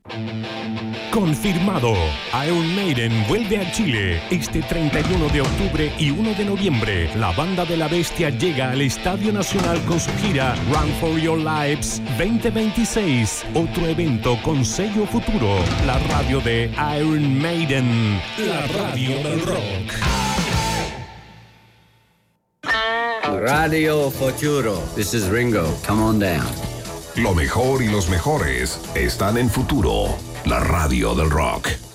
Confirmado. Iron Maiden vuelve a Chile este 31 de octubre y 1 de noviembre. La banda de la bestia llega al Estadio Nacional con su gira Run for Your Lives 2026. Otro evento con sello Futuro. La radio de Iron Maiden. La radio del rock. Radio Futuro. This is Ringo. Come on down. Lo mejor y los mejores están en Futuro, la radio del rock.